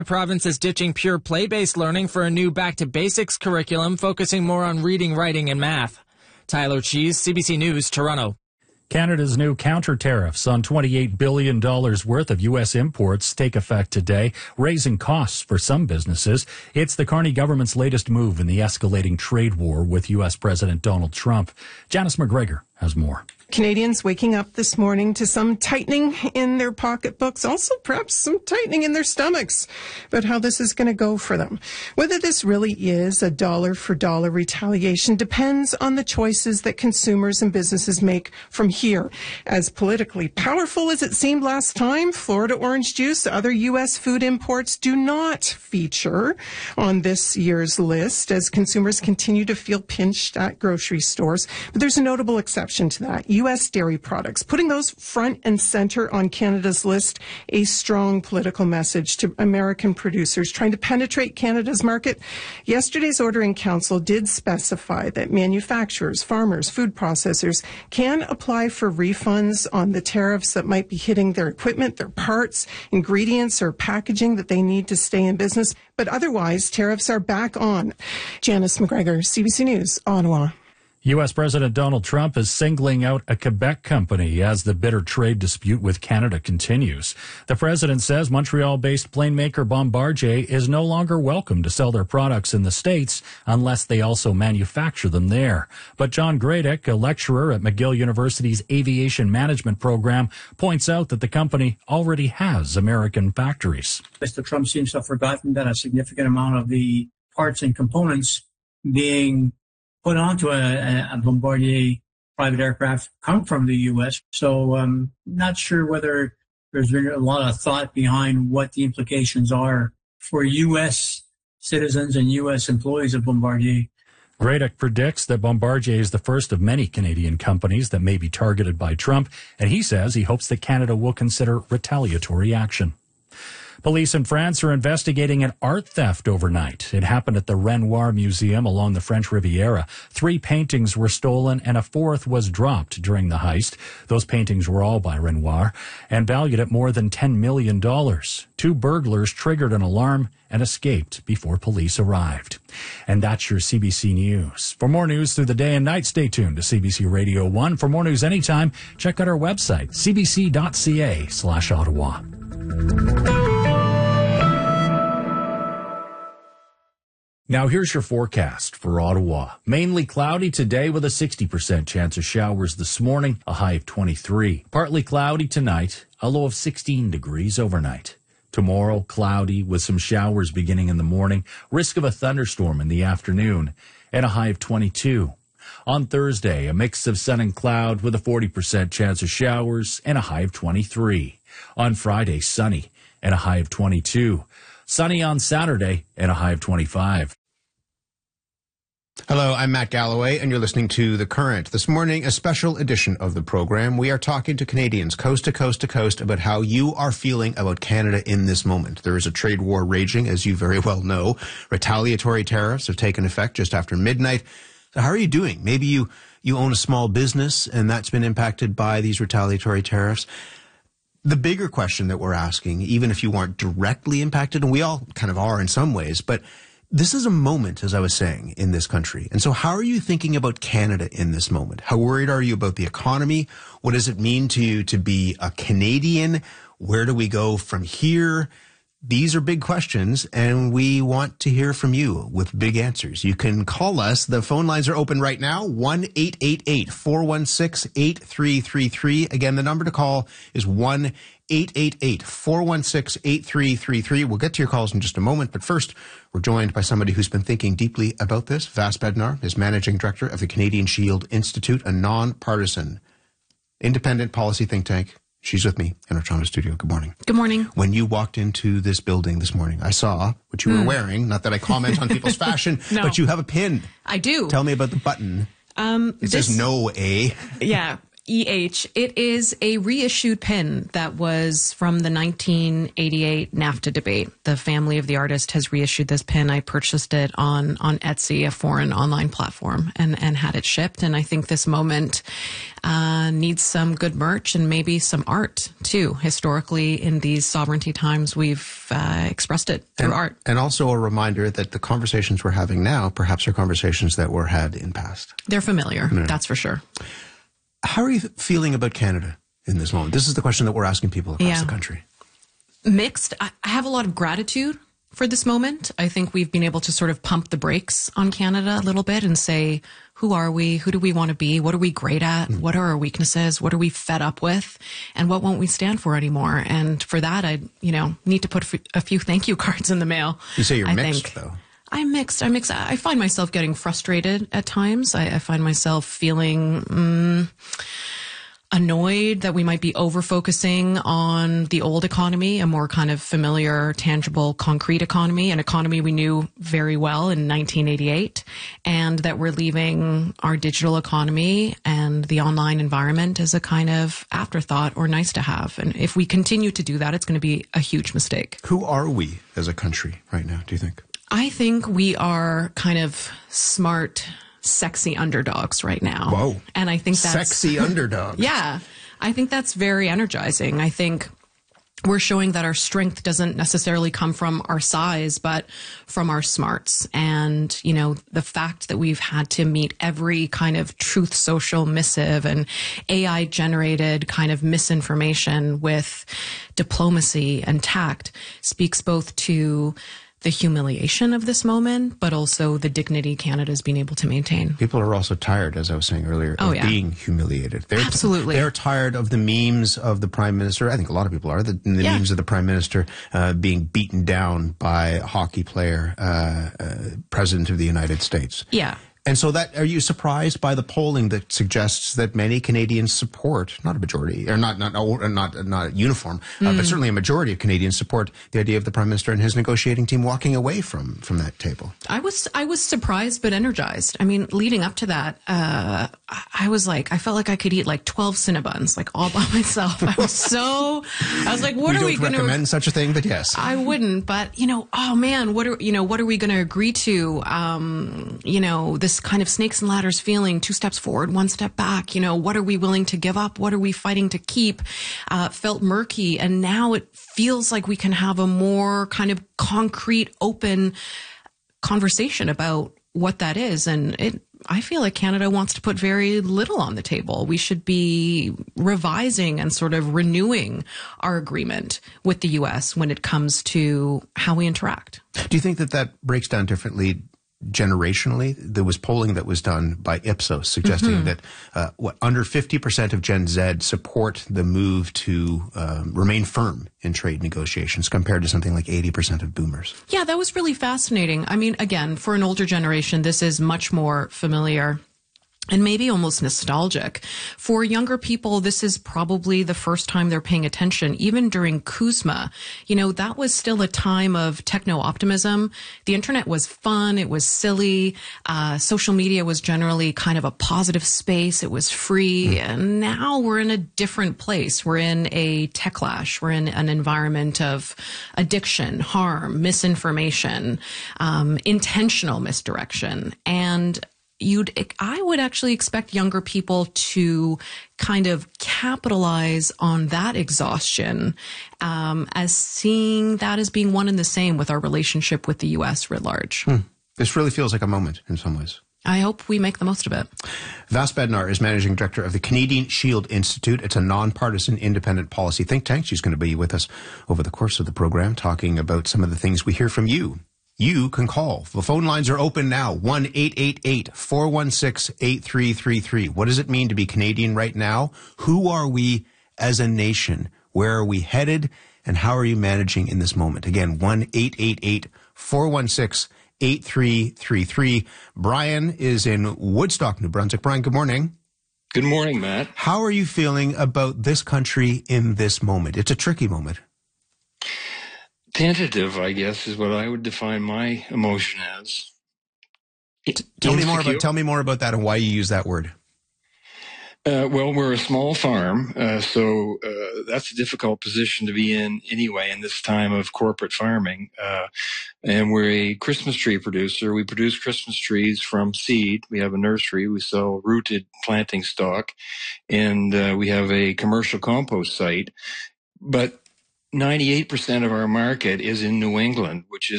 The province is ditching pure play-based learning for a new back-to-basics curriculum focusing more on reading, writing, and math. Tyler Cheese, CBC News, Toronto. Canada's new counter-tariffs on $28 billion worth of U.S. imports take effect today, raising costs for some businesses. It's the Carney government's latest move in the escalating trade war with U.S. President Donald Trump. Janice McGregor has more. Canadians waking up this morning to some tightening in their pocketbooks, also perhaps some tightening in their stomachs, but how this is going to go for them. Whether this really is a dollar-for-dollar retaliation depends on the choices that consumers and businesses make from here. As politically powerful as it seemed last time, Florida orange juice, other U.S. food imports do not feature on this year's list as consumers continue to feel pinched at grocery stores. But there's a notable exception to that. U.S. dairy products, putting those front and center on Canada's list, a strong political message to American producers trying to penetrate Canada's market. Yesterday's order in council did specify that manufacturers, farmers, food processors can apply for refunds on the tariffs that might be hitting their equipment, their parts, ingredients, or packaging that they need to stay in business. But otherwise, tariffs are back on. Janice McGregor, CBC News, Ottawa. U.S. President Donald Trump is singling out a Quebec company as the bitter trade dispute with Canada continues. The president says Montreal-based plane maker Bombardier is no longer welcome to sell their products in the States unless they also manufacture them there. But John Gradick, a lecturer at McGill University's Aviation Management program, points out that the company already has American factories. Mr. Trump seems to have forgotten that a significant amount of the parts and components being put onto a Bombardier private aircraft come from the U.S. So not sure whether there's been a lot of thought behind what the implications are for U.S. citizens and U.S. employees of Bombardier. Gradick predicts that Bombardier is the first of many Canadian companies that may be targeted by Trump, and he says he hopes that Canada will consider retaliatory action. Police in France are investigating an art theft overnight. It happened at the Renoir Museum along the French Riviera. 3 paintings were stolen and a 4th was dropped during the heist. Those paintings were all by Renoir and valued at more than $10 million. 2 burglars triggered an alarm and escaped before police arrived. And that's your CBC News. For more news through the day and night, stay tuned to CBC Radio 1. For more news anytime, check out our website, cbc.ca/Ottawa. Now here's your forecast for Ottawa. Mainly cloudy today with a 60% chance of showers this morning, a high of 23. Partly cloudy tonight, a low of 16 degrees overnight. Tomorrow, cloudy with some showers beginning in the morning, risk of a thunderstorm in the afternoon, and a high of 22. On Thursday, a mix of sun and cloud with a 40% chance of showers and a high of 23. On Friday, sunny and a high of 22. Sunny on Saturday and a high of 25. Hello, I'm Matt Galloway, and you're listening to The Current. This morning, a special edition of the program. We are talking to Canadians coast to coast to coast about how you are feeling about Canada in this moment. There is a trade war raging, as you very well know. Retaliatory tariffs have taken effect just after midnight. So how are you doing? Maybe you own a small business, and that's been impacted by these retaliatory tariffs. The bigger question that we're asking, even if you aren't directly impacted, and we all kind of are in some ways, but this is a moment, as I was saying, in this country. And so how are you thinking about Canada in this moment? How worried are you about the economy? What does it mean to you to be a Canadian? Where do we go from here? These are big questions, and we want to hear from you with big answers. You can call us. The phone lines are open right now, 1-888-416-8333. Again, the number to call is 1-888-416-8333. We'll get to your calls in just a moment, but first, we're joined by somebody who's been thinking deeply about this. Vas Bednar is Managing Director of the Canadian Shield Institute, a nonpartisan, independent policy think tank. She's with me in our Toronto studio. Good morning. Good morning. When you walked into this building this morning, I saw what you were wearing. Not that I comment on people's fashion, but you have a pin. I do. Tell me about the button. It says no A. Yeah. EH. It is a reissued pin that was from the 1988 NAFTA debate. The family of the artist has reissued this pin. I purchased it on Etsy, a foreign online platform, and had it shipped. And I think this moment needs some good merch and maybe some art too. Historically, in these sovereignty times, we've expressed it through art. And also a reminder that the conversations we're having now perhaps are conversations that were had in past. They're familiar, that's for sure. How are you feeling about Canada in this moment? This is the question that we're asking people across the country. Mixed. I have a lot of gratitude for this moment. I think we've been able to sort of pump the brakes on Canada a little bit and say, who are we? Who do we want to be? What are we great at? What are our weaknesses? What are we fed up with? And what won't we stand for anymore? And for that, I, need to put a few thank you cards in the mail. You say you're mixed, though. I'm mixed. I find myself getting frustrated at times. I find myself feeling annoyed that we might be over-focusing on the old economy, a more kind of familiar, tangible, concrete economy, an economy we knew very well in 1988, and that we're leaving our digital economy and the online environment as a kind of afterthought or nice to have. And if we continue to do that, it's going to be a huge mistake. Who are we as a country right now, do you think? I think we are kind of smart, sexy underdogs right now. Whoa. And I think that's... Sexy underdogs. Yeah. I think that's very energizing. I think we're showing that our strength doesn't necessarily come from our size, but from our smarts. And, the fact that we've had to meet every kind of Truth Social missive and AI generated kind of misinformation with diplomacy and tact speaks both to the humiliation of this moment, but also the dignity Canada's been able to maintain. People are also tired, as I was saying earlier, of being humiliated. Absolutely. They're tired of the memes of the Prime Minister. I think a lot of people are. The memes of the Prime Minister being beaten down by a hockey player, President of the United States. Yeah. And so are you surprised by the polling that suggests that many Canadians support, not a majority, or not uniform, but certainly a majority of Canadians support the idea of the Prime Minister and his negotiating team walking away from that table? I was surprised but energized. I mean, leading up to that, I felt like I could eat like 12 Cinnabons, like all by myself. I was like, what are we going to recommend such a thing? But yes, I wouldn't. But oh man, what are we going to agree to? This kind of snakes and ladders feeling, 2 steps forward, 1 step back. What are we willing to give up? What are we fighting to keep? Felt murky. And now it feels like we can have a more kind of concrete, open conversation about what that is. And I feel like Canada wants to put very little on the table. We should be revising and sort of renewing our agreement with the U.S. when it comes to how we interact. Do you think that breaks down differently generationally? There was polling that was done by Ipsos suggesting that under 50% of Gen Z support the move to remain firm in trade negotiations compared to something like 80% of boomers. Yeah, that was really fascinating. I mean, again, for an older generation, this is much more familiar and maybe almost nostalgic. For younger people, this is probably the first time they're paying attention. Even during CUSMA, that was still a time of techno-optimism. The internet was fun. It was silly. Social media was generally kind of a positive space. It was free. And now we're in a different place. We're in a techlash. We're in an environment of addiction, harm, misinformation, intentional misdirection. And I would actually expect younger people to kind of capitalize on that exhaustion as seeing that as being one and the same with our relationship with the U.S. writ large. This really feels like a moment in some ways. I hope we make the most of it. Vas Bednar is Managing Director of the Canadian Shield Institute. It's a nonpartisan independent policy think tank. She's going to be with us over the course of the program talking about some of the things we hear from you. You can call. The phone lines are open now. 1-888-416-8333. What does it mean to be Canadian right now? Who are we as a nation? Where are we headed? And how are you managing in this moment? Again, 1-888-416-8333. Brian is in Woodstock, New Brunswick. Brian, good morning. Good morning, Matt. How are you feeling about this country in this moment? It's a tricky moment. Tentative, I guess, is what I would define my emotion as. Tell me more about that and why you use that word. Well, we're a small farm, so that's a difficult position to be in anyway in this time of corporate farming. And we're a Christmas tree producer. We produce Christmas trees from seed. We have a nursery. We sell rooted planting stock, and we have a commercial compost site. But 98% of our market is in New England, which is